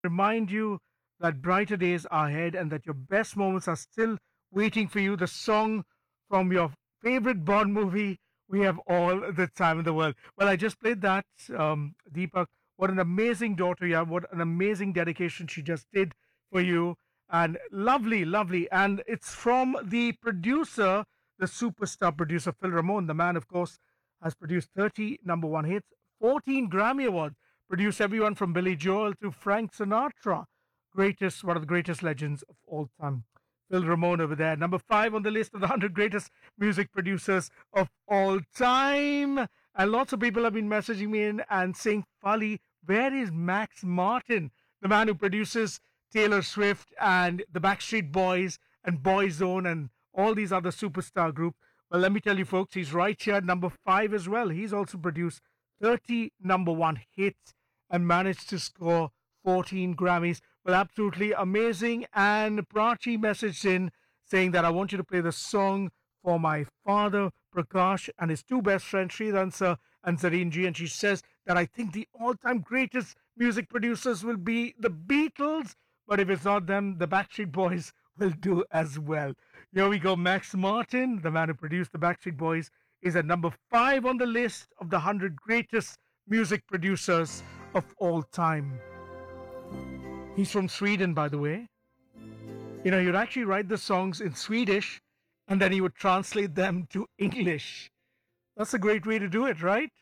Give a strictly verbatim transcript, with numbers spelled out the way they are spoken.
remind you that brighter days are ahead and that your best moments are still waiting for you. The song from your favorite Bond movie, We Have All the Time in the World. Well, I just played that, um, Deepak. What an amazing daughter you have. What an amazing dedication she just did for you. And lovely, lovely. And it's from the producer, the superstar producer, Phil Ramone. The man, of course, has produced thirty number one hits, fourteen Grammy Awards, produced everyone from Billy Joel to Frank Sinatra. Greatest, one of the greatest legends of all time. Phil Ramone over there. Number five on the list of the one hundred greatest music producers of all time. And lots of people have been messaging me in and saying, Fali, where is Max Martin, the man who produces Taylor Swift and the Backstreet Boys and Boyzone and all these other superstar groups? Well, let me tell you, folks, he's right here at number five as well. He's also produced thirty number one hits and managed to score fourteen Grammys. Well, absolutely amazing. And Prachi messaged in saying that I want you to play the song for my father, Prakash, and his two best friends, Sridhan Sir and Zareen Ji. And she says that I think the all time greatest music producers will be the Beatles. But if it's not them, the Backstreet Boys will do as well. Here we go. Max Martin, the man who produced the Backstreet Boys, is at number five on the list of the one hundred greatest music producers of all time. He's from Sweden, by the way. You know, you'd actually write the songs in Swedish and then he would translate them to English. That's a great way to do it, right?